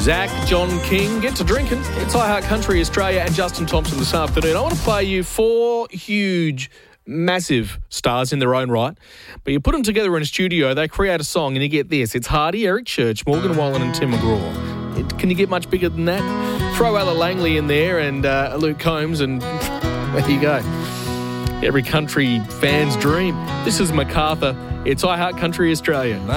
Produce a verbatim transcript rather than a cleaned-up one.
Zach, John King, get to drinking. It's iHeart Country Australia and Justin Thompson this afternoon. I want to play you four huge, massive stars in their own right, but you put them together in a studio, they create a song, and you get this. It's Hardy, Eric Church, Morgan Wallen and Tim McGraw. It, can you get much bigger than that? Throw Ella Langley in there and uh, Luke Combs, and there you go. Every country fan's dream. This is MacArthur. It's iHeart Country Australia.